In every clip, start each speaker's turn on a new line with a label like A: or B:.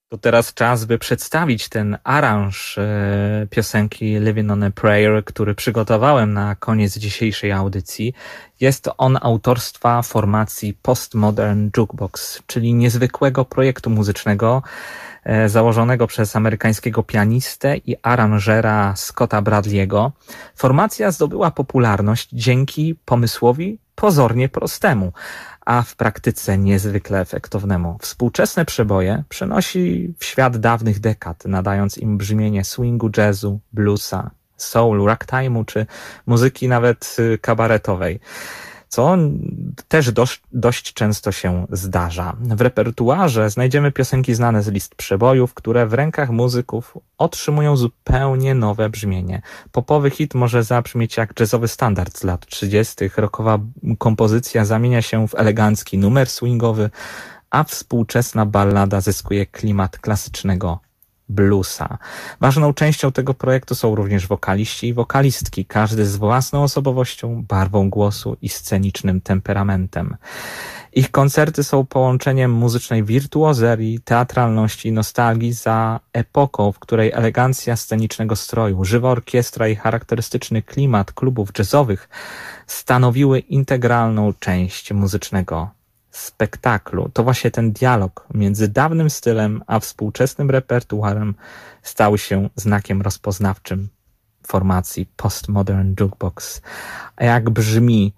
A: To teraz czas, by przedstawić ten aranż piosenki Living on a Prayer, który przygotowałem na koniec dzisiejszej audycji. Jest on autorstwa formacji Postmodern Jukebox, czyli niezwykłego projektu muzycznego założonego przez amerykańskiego pianistę i aranżera Scotta Bradley'ego. Formacja zdobyła popularność dzięki pomysłowi pozornie prostemu, a w praktyce niezwykle efektownemu. Współczesne przeboje przenosi w świat dawnych dekad, nadając im brzmienie swingu, jazzu, bluesa, soul, ragtime'u czy muzyki nawet kabaretowej, co też dość często się zdarza. W repertuarze znajdziemy piosenki znane z list przebojów, które w rękach muzyków otrzymują zupełnie nowe brzmienie. Popowy hit może zabrzmieć jak jazzowy standard z lat 30., rockowa kompozycja zamienia się w elegancki numer swingowy, a współczesna ballada zyskuje klimat klasycznego bluesa. Ważną częścią tego projektu są również wokaliści i wokalistki, każdy z własną osobowością, barwą głosu i scenicznym temperamentem. Ich koncerty są połączeniem muzycznej wirtuozerii, teatralności i nostalgii za epoką, w której elegancja scenicznego stroju, żywa orkiestra i charakterystyczny klimat klubów jazzowych stanowiły integralną część muzycznego spektaklu. To właśnie ten dialog między dawnym stylem a współczesnym repertuarem stał się znakiem rozpoznawczym formacji Postmodern Jukebox. A jak brzmi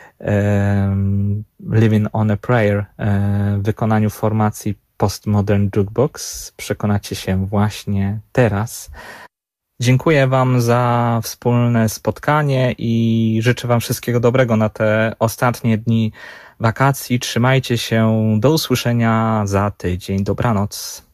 A: Living on a Prayer w wykonaniu formacji Postmodern Jukebox, przekonacie się właśnie teraz. Dziękuję Wam za wspólne spotkanie i życzę Wam wszystkiego dobrego na te ostatnie dni wakacji. Trzymajcie się. Do usłyszenia za tydzień. Dobranoc.